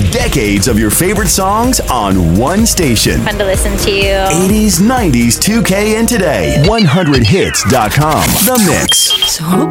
Decades of your favorite songs on one station. Fun to listen to. 80s, 90s, 2K, and today. 100hits.com. The Mix. So